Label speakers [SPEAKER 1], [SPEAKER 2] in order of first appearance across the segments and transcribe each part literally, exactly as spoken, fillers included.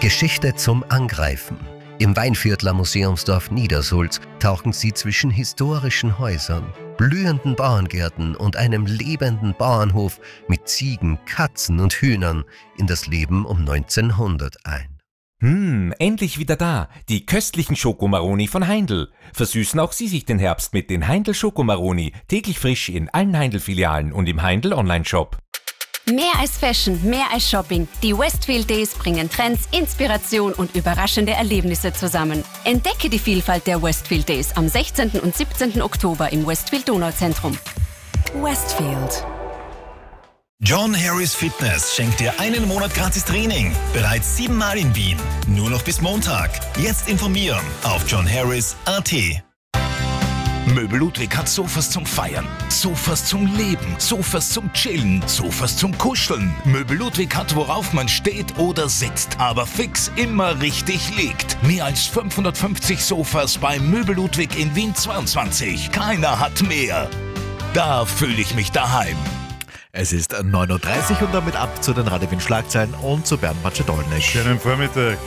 [SPEAKER 1] Geschichte zum Angreifen. Im Weinviertler Museumsdorf Niedersulz tauchen Sie zwischen historischen Häusern, blühenden Bauerngärten und einem lebenden Bauernhof mit Ziegen, Katzen und Hühnern in das Leben um neunzehnhundert ein.
[SPEAKER 2] Hm, endlich wieder da. Die köstlichen Schokomaroni von Heindl. Versüßen auch Sie sich den Herbst mit den Heindl Schokomaroni. Täglich frisch in allen Heindl-Filialen und im Heindl Online-Shop.
[SPEAKER 3] Mehr als Fashion, mehr als Shopping. Die Westfield Days bringen Trends, Inspiration und überraschende Erlebnisse zusammen. Entdecke die Vielfalt der Westfield Days am sechzehnten und siebzehnten Oktober im Westfield Donauzentrum. Westfield.
[SPEAKER 4] John Harris Fitness schenkt dir einen Monat gratis Training. Bereits siebenmal in Wien. Nur noch bis Montag. Jetzt informieren auf john harris punkt a t.
[SPEAKER 5] Möbel Ludwig hat Sofas zum Feiern, Sofas zum Leben, Sofas zum Chillen, Sofas zum Kuscheln. Möbel Ludwig hat, worauf man steht oder sitzt, aber fix immer richtig liegt. Mehr als fünfhundertfünfzig Sofas bei Möbel Ludwig in Wien zweiundzwanzig. Keiner hat mehr. Da fühle ich mich daheim.
[SPEAKER 6] Es ist neun Uhr dreißig und damit ab zu den Radio Wien Schlagzeilen und zu Bernd Macedolnik.
[SPEAKER 7] Schönen Vormittag.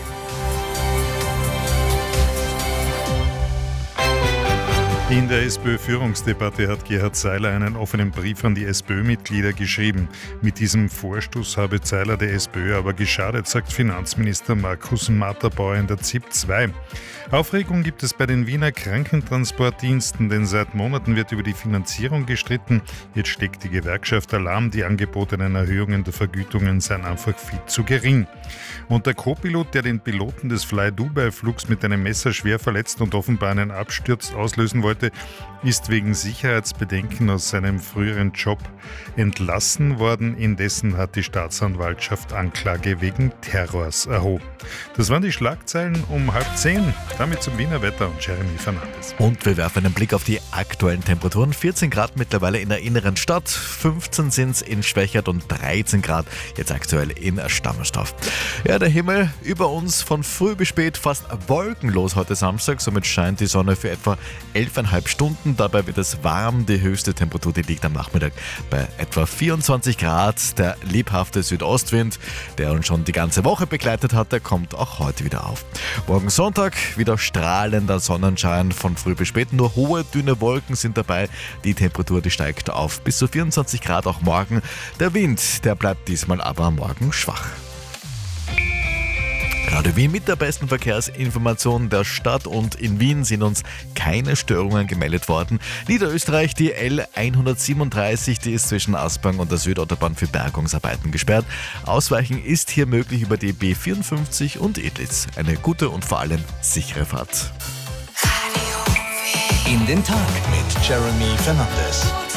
[SPEAKER 7] In der SPÖ-Führungsdebatte hat Gerhard Seiler einen offenen Brief an die SPÖ-Mitglieder geschrieben. Mit diesem Vorstoß habe Seiler der SPÖ aber geschadet, sagt Finanzminister Markus Matterbauer in der Z I P zwei. Aufregung gibt es bei den Wiener Krankentransportdiensten, denn seit Monaten wird über die Finanzierung gestritten. Jetzt steckt die Gewerkschaft Alarm, die angebotenen Erhöhungen der Vergütungen seien einfach viel zu gering. Und der Co-Pilot, der den Piloten des Fly-Dubai-Flugs mit einem Messer schwer verletzt und offenbar einen Absturz auslösen wollte, ist wegen Sicherheitsbedenken aus seinem früheren Job entlassen worden. Indessen hat die Staatsanwaltschaft Anklage wegen Terrors erhoben. Das waren die Schlagzeilen um halb zehn. Damit zum Wiener Wetter und Jeremy Fernandes.
[SPEAKER 6] Und wir werfen einen Blick auf die aktuellen Temperaturen. vierzehn Grad mittlerweile in der inneren Stadt, fünfzehn sind es in Schwächert und dreizehn Grad jetzt aktuell in Stammersdorf. Ja, der Himmel über uns von früh bis spät fast wolkenlos heute Samstag. Somit scheint die Sonne für etwa elfeinhalb Stunden. Dabei wird es warm. Die höchste Temperatur, die liegt am Nachmittag bei etwa vierundzwanzig Grad. Der lebhafte Südostwind, der uns schon die ganze Woche begleitet hat, der kommt auch heute wieder auf. Morgen Sonntag wieder strahlender Sonnenschein von früh bis spät. Nur hohe, dünne Wolken sind dabei. Die Temperatur, die steigt auf bis zu vierundzwanzig Grad auch morgen. Der Wind, der bleibt diesmal aber morgen schwach. Radio Wien mit der besten Verkehrsinformation der Stadt, und in Wien sind uns keine Störungen gemeldet worden. Niederösterreich, die L hundertsiebenunddreißig, die ist zwischen Aspang und der Südautobahn für Bergungsarbeiten gesperrt. Ausweichen ist hier möglich über die B vierundfünfzig und Edlitz. Eine gute und vor allem sichere Fahrt.
[SPEAKER 4] In den Tag mit Jeremy Fernandes.